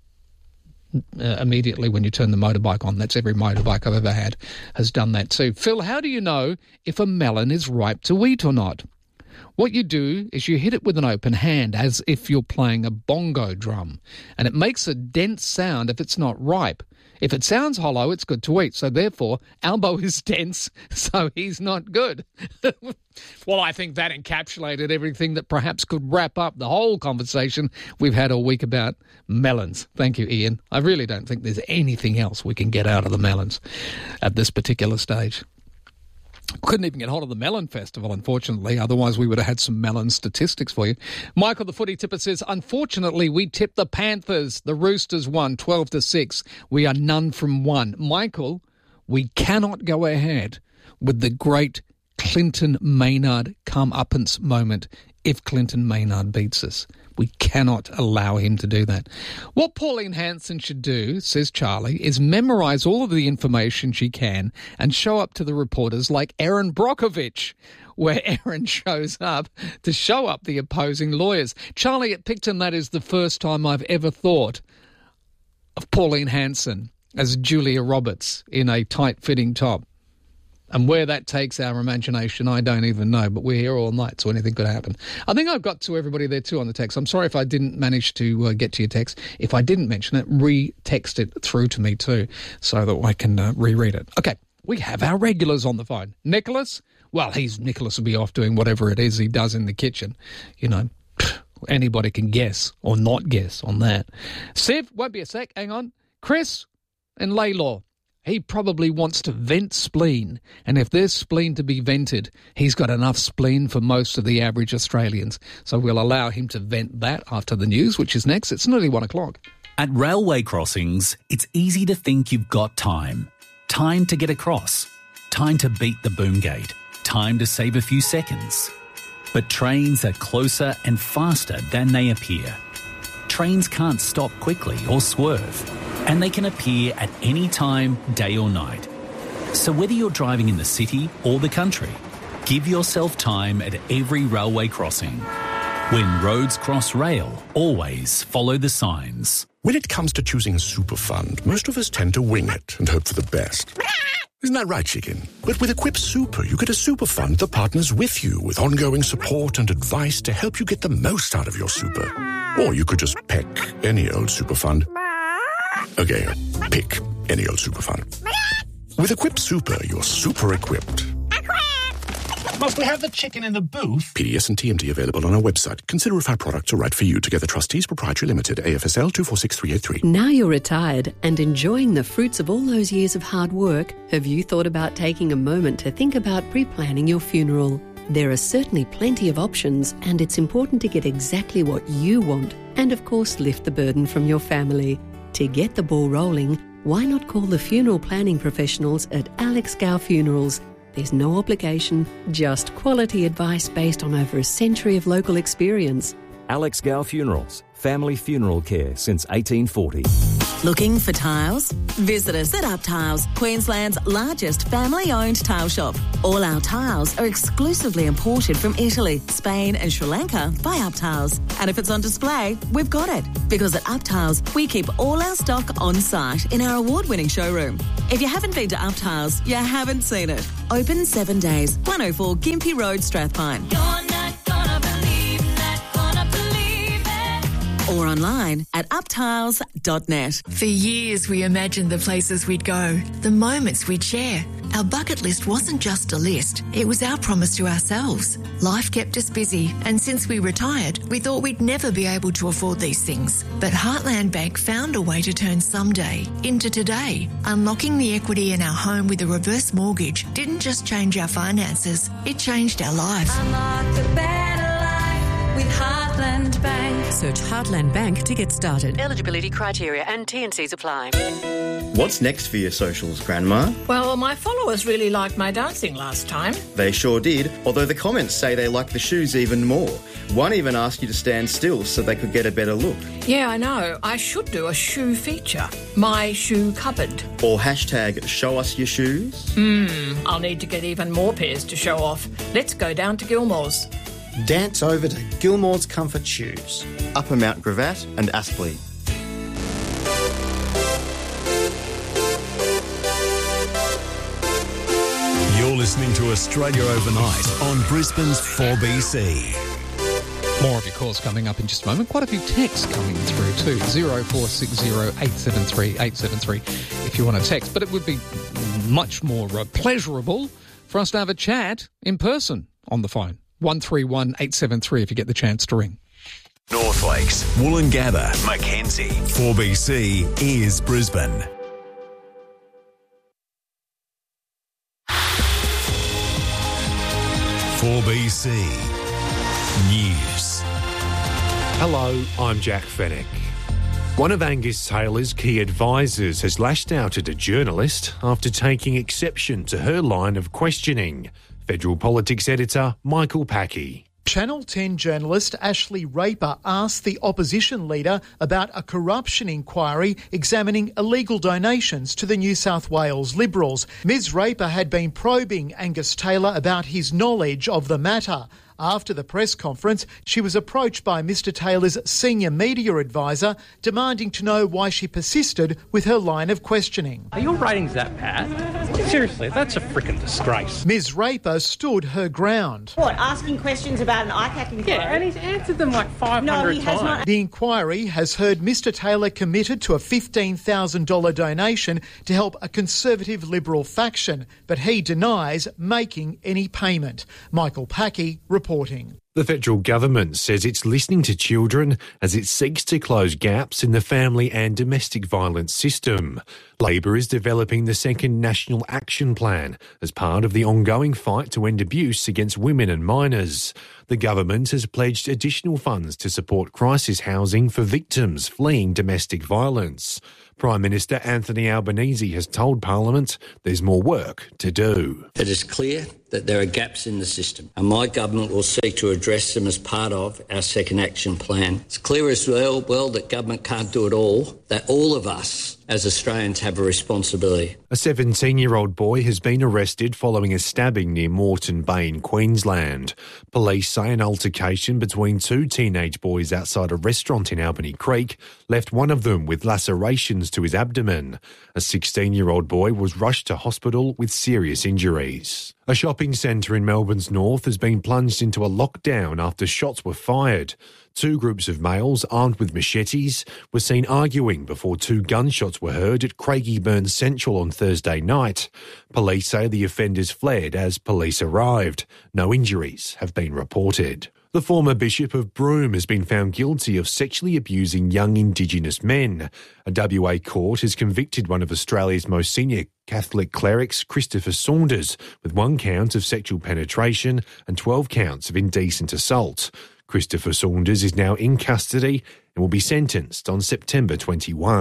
uh, immediately when you turn the motorbike on. That's every motorbike I've ever had has done that too. Phil, how do you know if a melon is ripe to eat or not? What you do is you hit it with an open hand as if you're playing a bongo drum, and it makes a dense sound if it's not ripe. If it sounds hollow, it's good to eat. So therefore, Albo is dense, so he's not good. Well, I think that encapsulated everything that perhaps could wrap up the whole conversation we've had all week about melons. Thank you, Ian. I really don't think there's anything else we can get out of the melons at this particular stage. Couldn't even get hold of the Melon Festival, unfortunately. Otherwise, we would have had some melon statistics for you. Michael, the footy tipper, says, unfortunately, we tipped the Panthers. The Roosters won twelve to six. We are none from one. Michael, we cannot go ahead with the great Clinton Maynard comeuppance moment if Clinton Maynard beats us. We cannot allow him to do that. What Pauline Hanson should do, says Charlie, is memorise all of the information she can and show up to the reporters like Erin Brockovich, where Erin shows up to show up the opposing lawyers. Charlie, at Picton, that is the first time I've ever thought of Pauline Hanson as Julia Roberts in a tight-fitting top. And where that takes our imagination, I don't even know. But we're here all night, so anything could happen. I think I've got to everybody there too on the text. I'm sorry if I didn't manage to uh, get to your text. If I didn't mention it, re-text it through to me too so that I can uh, reread it. Okay, we have our regulars on the phone. Nicholas? Well, he's Nicholas will be off doing whatever it is he does in the kitchen. You know, anybody can guess or not guess on that. Siv, won't be a sec, hang on. Chris and Laylaw. He probably wants to vent spleen, and if there's spleen to be vented, he's got enough spleen for most of the average Australians. So we'll allow him to vent that after the news, which is next. It's nearly one o'clock. At railway crossings, it's easy to think you've got time. Time to get across. Time to beat the boom gate. Time to save a few seconds. But trains are closer and faster than they appear. Trains can't stop quickly or swerve, and they can appear at any time, day or night. So whether you're driving in the city or the country, give yourself time at every railway crossing. When roads cross rail, always follow the signs. When it comes to choosing a super fund, most of us tend to wing it and hope for the best. Isn't that right, chicken? But with Equip Super, you get a super fund that partners with you with ongoing support and advice to help you get the most out of your super. Or you could just pick any old super fund. Okay, pick any old super fund. With Equip Super, you're super equipped. Must we have the chicken in the booth? P D S and T M T available on our website. Consider if our products are right for you. Together Trustees Proprietary Limited, A F S L two four six three eight three. Now you're retired and enjoying the fruits of all those years of hard work, have you thought about taking a moment to think about pre-planning your funeral? There are certainly plenty of options, and it's important to get exactly what you want and, of course, lift the burden from your family. To get the ball rolling, why not call the funeral planning professionals at Alex Gow Funerals? There's no obligation, just quality advice based on over a century of local experience. Alex Gow Funerals, family funeral care since eighteen forty. Looking for tiles? Visit us at Up Tiles, Queensland's largest family-owned tile shop. All our tiles are exclusively imported from Italy, Spain and Sri Lanka by Up Tiles. And if it's on display, we've got it. Because at Up Tiles, we keep all our stock on site in our award-winning showroom. If you haven't been to Up Tiles, you haven't seen it. Open seven days, one oh four Gympie Road, Strathpine. Or online at up tiles dot net. For years, we imagined the places we'd go, the moments we'd share. Our bucket list wasn't just a list, it was our promise to ourselves. Life kept us busy, and since we retired, we thought we'd never be able to afford these things. But Heartland Bank found a way to turn someday into today. Unlocking the equity in our home with a reverse mortgage didn't just change our finances, it changed our lives. Unlock the better life with Heartland Bank. Search Heartland Bank to get started. Eligibility criteria and T and Cs apply. What's next for your socials, Grandma? Well, my followers really liked my dancing last time. They sure did, although the comments say they like the shoes even more. One even asked you to stand still so they could get a better look. Yeah, I know. I should do a shoe feature. My shoe cupboard. Or hashtag show us your shoes. Hmm, I'll need to get even more pairs to show off. Let's go down to Gilmore's. Dance over to Gilmore's Comfort Shoes, Upper Mount Gravatt and Aspley. You're listening to Australia Overnight on Brisbane's four B C. More of your calls coming up in just a moment. Quite a few texts coming through too. zero four six zero eight seven three eight seven three if you want to text. But it would be much more uh, pleasurable for us to have a chat in person on the phone. one three one eight seven three if you get the chance to ring. North Lakes, Woolloongabba, Mackenzie. four B C is Brisbane. four B C News. Hello, I'm Jack Fennick. One of Angus Taylor's key advisors has lashed out at a journalist after taking exception to her line of questioning. Federal Politics editor Michael Packey. Channel ten journalist Ashley Raper asked the opposition leader about a corruption inquiry examining illegal donations to the New South Wales Liberals. Miz Raper had been probing Angus Taylor about his knowledge of the matter. After the press conference, she was approached by Mr Taylor's senior media advisor, demanding to know why she persisted with her line of questioning. Are your ratings that bad? Seriously, that's a frickin' disgrace. Miz Raper stood her ground. What, asking questions about an I C A C inquiry? Yeah, and he's answered them like five hundred no, he times. Has not. The inquiry has heard Mr Taylor committed to a fifteen thousand dollars donation to help a Conservative Liberal faction, but he denies making any payment. Michael Packey reporting. The federal government says it's listening to children as it seeks to close gaps in the family and domestic violence system. Labor is developing the second National Action Plan as part of the ongoing fight to end abuse against women and minors. The government has pledged additional funds to support crisis housing for victims fleeing domestic violence. Prime Minister Anthony Albanese has told Parliament there's more work to do. It is clear that there are gaps in the system, and my government will seek to address them as part of our second action plan. It's clear as well, well that government can't do it all, that all of us as Australians have a responsibility. A seventeen-year-old boy has been arrested following a stabbing near Moreton Bay in Queensland. Police say an altercation between two teenage boys outside a restaurant in Albany Creek left one of them with lacerations to his abdomen. A sixteen-year-old boy was rushed to hospital with serious injuries. A shopping centre in Melbourne's north has been plunged into a lockdown after shots were fired. Two groups of males armed with machetes were seen arguing before two gunshots were heard at Craigieburn Central on Thursday night. Police say the offenders fled as police arrived. No injuries have been reported. The former Bishop of Broome has been found guilty of sexually abusing young Indigenous men. A W A court has convicted one of Australia's most senior Catholic clerics, Christopher Saunders, with one count of sexual penetration and twelve counts of indecent assault. Christopher Saunders is now in custody and will be sentenced on September twenty-first.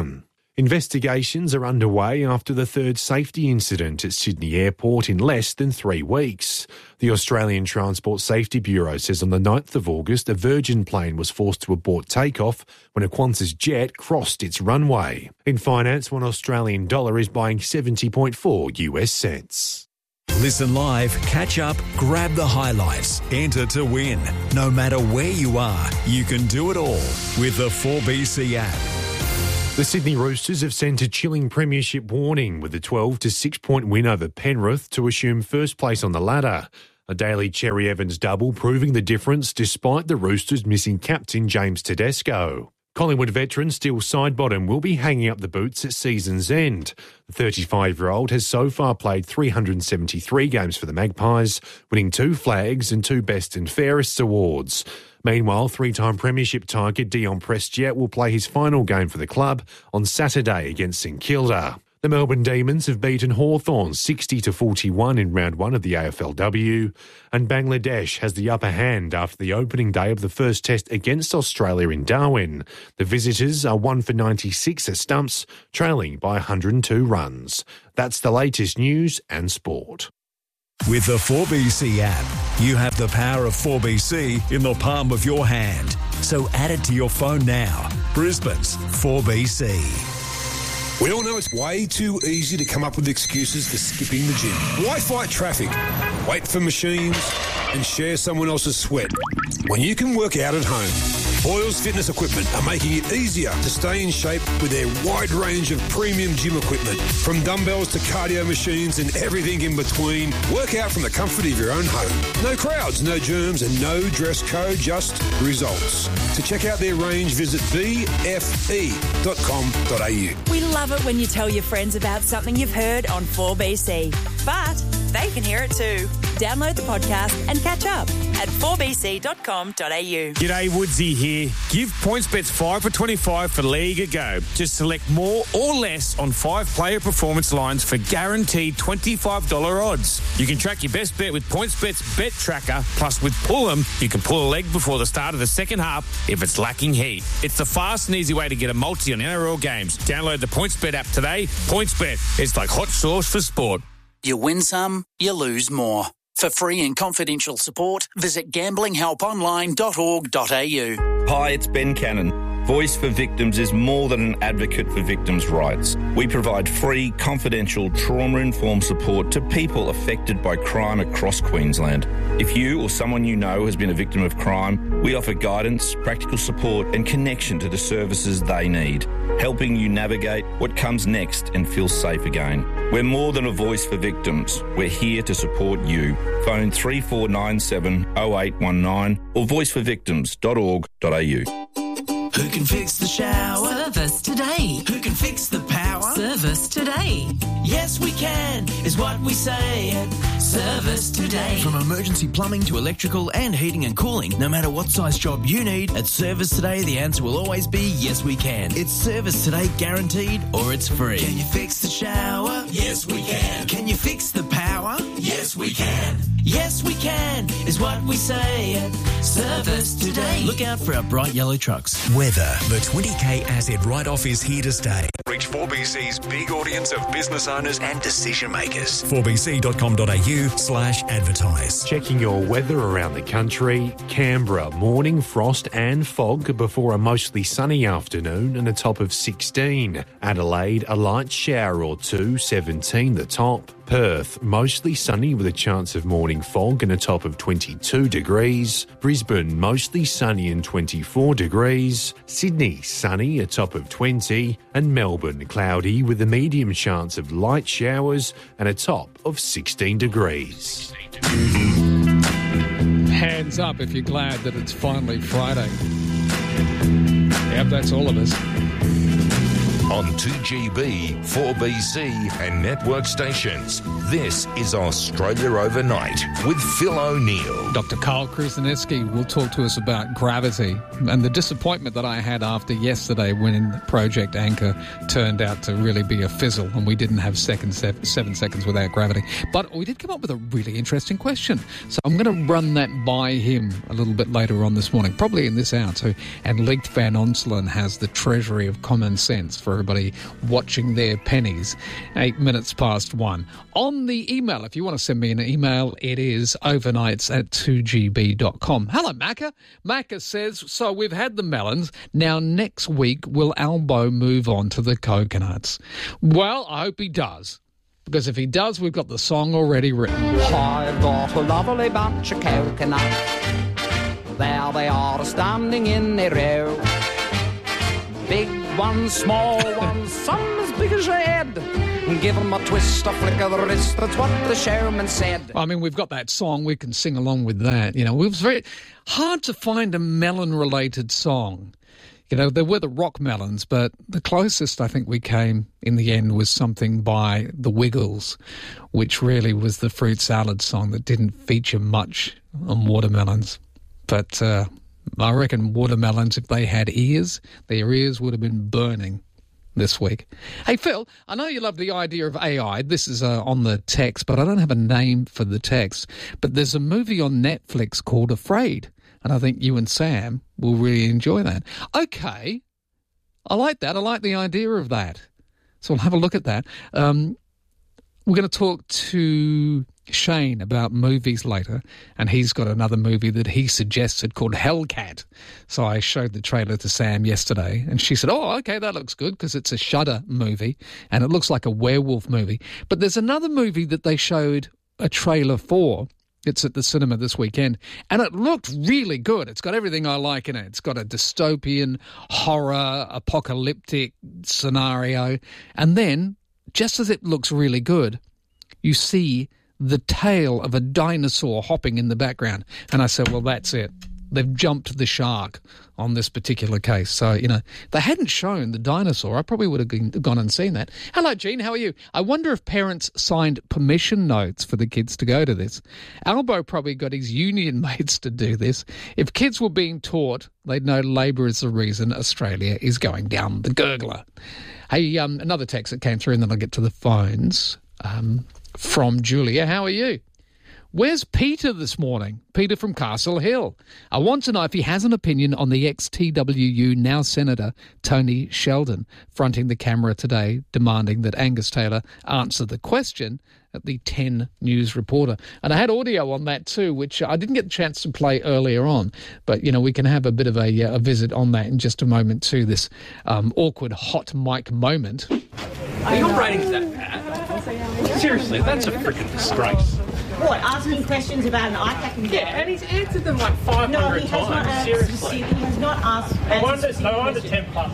Investigations are underway after the third safety incident at Sydney Airport in less than three weeks. The Australian Transport Safety Bureau says on the ninth of August, a Virgin plane was forced to abort takeoff when a Qantas jet crossed its runway. In finance, one Australian dollar is buying seventy point four US cents. Listen live, catch up, grab the highlights, enter to win. No matter where you are, you can do it all with the four B C app. The Sydney Roosters have sent a chilling premiership warning with a twelve to six point win over Penrith to assume first place on the ladder. A Daly Cherry Evans double proving the difference despite the Roosters missing captain James Tedesco. Collingwood veteran Steele Sidebottom will be hanging up the boots at season's end. The thirty-five-year-old has so far played three hundred seventy-three games for the Magpies, winning two flags and two Best and Fairest awards. Meanwhile, three-time premiership target Dion Prestia will play his final game for the club on Saturday against St Kilda. The Melbourne Demons have beaten Hawthorn sixty to forty-one in round one of the A F L W, and Bangladesh has the upper hand after the opening day of the first test against Australia in Darwin. The visitors are one for ninety-six at stumps, trailing by one hundred two runs. That's the latest news and sport. With the four B C app, you have the power of four B C in the palm of your hand. So add it to your phone now. Brisbane's four B C. We all know it's way too easy to come up with excuses for skipping the gym. Why fight traffic, wait for machines, and share someone else's sweat when you can work out at home? Boyles Fitness Equipment are making it easier to stay in shape with their wide range of premium gym equipment. From dumbbells to cardio machines and everything in between, work out from the comfort of your own home. No crowds, no germs, and no dress code, just results. To check out their range, visit b f e dot com dot a u. We love it when you tell your friends about something you've heard on four B C, but they can hear it too. Download the podcast and catch up at four b c dot com dot a u. G'day, Woodsy here. Give PointsBets five for twenty-five for League a go. Just select more or less on five player performance lines for guaranteed twenty-five dollars odds. You can track your best bet with PointsBet's Bet Tracker, plus with Pull'em, you can pull a leg before the start of the second half if it's lacking heat. It's the fast and easy way to get a multi on N R L games. Download the PointsBet app today. PointsBet, it's like hot sauce for sport. You win some, you lose more. For free and confidential support, visit gambling help online dot org dot a u. Hi, it's Ben Cannon. Voice for Victims is more than an advocate for victims' rights. We provide free, confidential, trauma-informed support to people affected by crime across Queensland. If you or someone you know has been a victim of crime, we offer guidance, practical support and connection to the services they need, helping you navigate what comes next and feel safe again. We're more than a voice for victims. We're here to support you. Phone three four nine seven oh eight one nine or voice for victims dot org dot a u. Who can fix the shower? Service today. Who can fix the power? Service today. Yes, we can, is what we say at Service Today. From emergency plumbing to electrical and heating and cooling, no matter what size job you need, at Service Today, the answer will always be yes, we can. It's Service Today guaranteed or it's free. Can you fix the shower? Yes, we can. Can you fix the power? Yes, we can. Yes, we can, is what we say at Service Today. Look out for our bright yellow trucks. Weather. The twenty K asset write-off is here to stay. Reach four B C's big audience of business owners and decision makers. four b c dot com dot a u slash advertise. Checking your weather around the country. Canberra, morning frost and fog before a mostly sunny afternoon and a top of sixteen. Adelaide, a light shower or two, seventeen the top. Perth, mostly sunny with a chance of morning fog and a top of twenty-two degrees. Brisbane, mostly sunny and twenty-four degrees. Sydney, sunny, a top of twenty. And Melbourne, cloudy with a medium chance of light showers and a top of sixteen degrees. Hands up if you're glad that it's finally Friday. Yep, that's all of us. On two G B, four B C and network stations, this is Australia Overnight with Phil O'Neill. Doctor Carl Krasniewski will talk to us about gravity and the disappointment that I had after yesterday when Project Anchor turned out to really be a fizzle and we didn't have second seven, seven seconds without gravity. But we did come up with a really interesting question. So I'm going to run that by him a little bit later on this morning, probably in this hour too. And Leek Van Onselen has the treasury of common sense for everybody watching their pennies. Eight minutes past one. On the email, if you want to send me an email, it is overnights at two g b dot com. Hello, Macca. Macca says, so we've had the melons. Now, next week, will Albo move on to the coconuts? Well, I hope he does. Because if he does, we've got the song already written. I got a lovely bunch of coconuts. There they are standing in a row. Big ones, small ones, some as big as your head. Give them a twist, a flick of the wrist, that's what the showman said. I mean, we've got that song, we can sing along with that. You know, it was very hard to find a melon-related song. You know, there were the rock melons, but the closest I think we came in the end was something by the Wiggles, which really was the fruit salad song that didn't feature much on watermelons. But uh, I reckon watermelons, if they had ears, their ears would have been burning this week. Hey, Phil, I know you love the idea of A I. This is uh, on the text, but I don't have a name for the text. But there's a movie on Netflix called Afraid. And I think you and Sam will really enjoy that. Okay, I like that. I like the idea of that. So we'll have a look at that. Um, we're going to talk to Shane about movies later, and he's got another movie that he suggested called Hellcat. So I showed the trailer to Sam yesterday, and she said, oh, okay, that looks good because it's a Shudder movie, and it looks like a werewolf movie. But there's another movie that they showed a trailer for. It's at the cinema this weekend, and it looked really good. It's got everything I like in it. It's got a dystopian, horror, apocalyptic scenario. And then, just as it looks really good, you see the tail of a dinosaur hopping in the background. And I said, well, that's it. They've jumped the shark on this particular case. So, you know, if they hadn't shown the dinosaur, I probably would have gone and seen that. Hello, Jean, how are you? I wonder if parents signed permission notes for the kids to go to this. Albo probably got his union mates to do this. If kids were being taught, they'd know labour is the reason Australia is going down the gurgler. Hey, um, another text that came through, and then I'll get to the phones, um, from Julia. How are you? Where's Peter this morning? Peter from Castle Hill. I want to know if he has an opinion on the ex-T W U, now Senator, Tony Sheldon, fronting the camera today, demanding that Angus Taylor answer the question at the ten News Reporter. And I had audio on that too, which I didn't get the chance to play earlier on. But, you know, we can have a bit of a, a visit on that in just a moment too, this um, awkward hot mic moment. Are your ratings that bad? Seriously, that's a freaking disgrace. What, asking questions about an I CAC inquiry? Yeah, and he's answered them like five hundred no, he has times. not asked Seriously. specific, he has not asked. No wonder, no wonder ten plus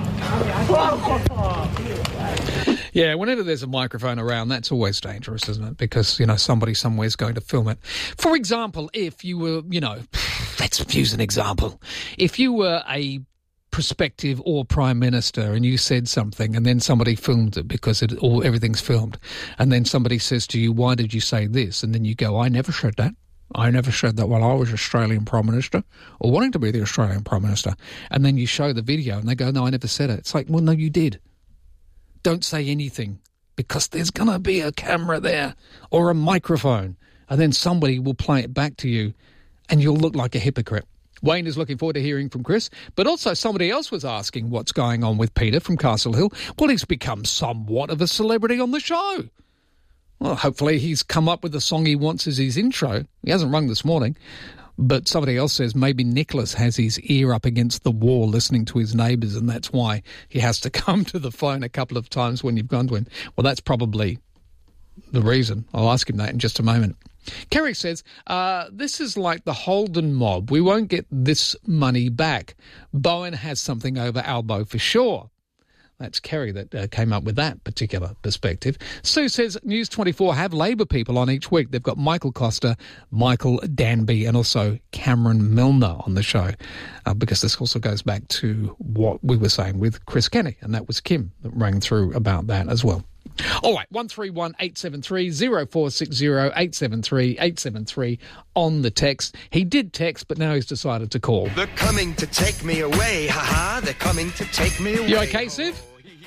got cut. Yeah, whenever there's a microphone around, that's always dangerous, isn't it? Because, you know, somebody somewhere's going to film it. For example, if you were, you know, let's use an example. If you were a prospective or prime minister and you said something and then somebody filmed it because it all everything's filmed, and then somebody says to you, why did you say this? And then you go, I never said that. I never said that while I was Australian Prime Minister or wanting to be the Australian Prime Minister. And then you show the video and they go, no, I never said it. It's like, well, no, you did. Don't say anything because there's going to be a camera there or a microphone, and then somebody will play it back to you and you'll look like a hypocrite. Wayne is looking forward to hearing from Chris, but also somebody else was asking what's going on with Peter from Castle Hill. Well, he's become somewhat of a celebrity on the show. Well, hopefully he's come up with the song he wants as his intro. He hasn't rung this morning, but somebody else says maybe Nicholas has his ear up against the wall listening to his neighbours, and that's why he has to come to the phone a couple of times when you've gone to him. Well, that's probably the reason. I'll ask him that in just a moment. Kerry says, uh, this is like the Holden mob. We won't get this money back. Bowen has something over Albo for sure. That's Kerry that uh, came up with that particular perspective. Sue says, News twenty-four have Labor people on each week. They've got Michael Costa, Michael Danby, and also Cameron Milner on the show, uh, because this also goes back to what we were saying with Chris Kenny, and that was Kim that rang through about that as well. All right, one three one eight seven three oh four six oh, eight seven three eight seven three on the text. He did text, but now he's decided to call. They're coming to take me away, haha, they're coming to take me away. You okay, Siv?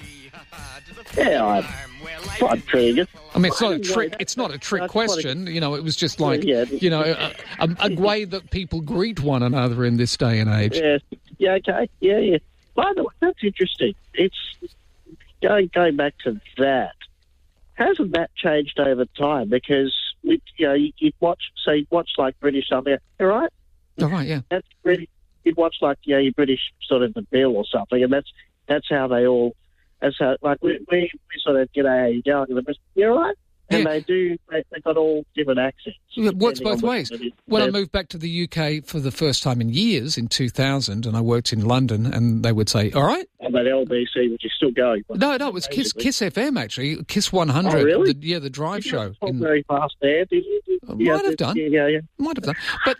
Yeah, I'm quite pretty. I mean, it's not a trick. It's not a trick question. You know, it was just like, you know, a, a, a way that people greet one another in this day and age. Yeah, yeah, okay, yeah, yeah. By the way, that's interesting. It's going going back to that, hasn't that changed over time? Because we, you know, you, you'd watch, so you'd watch like British something, all right? All right, yeah. That's really, you'd watch like, you know, your British sort of The Bill or something, and that's that's how they all, that's how, like, we, we, we sort of get how you going, and the you all right? And Yeah. they do, they, they've got all different accents. It works depending both on ways. what it is. When I There's- moved back to the U K for the first time in years in two thousand, and I worked in London, and they would say, all right. And that L B C, which is still going. No, no, it was Kiss basically. Kiss F M, actually. Kiss one hundred. Oh, really? The, yeah, the drive Did you show. talk in- very fast there, did you? Did- I yeah, might have did- done. Yeah, yeah. Might have done. But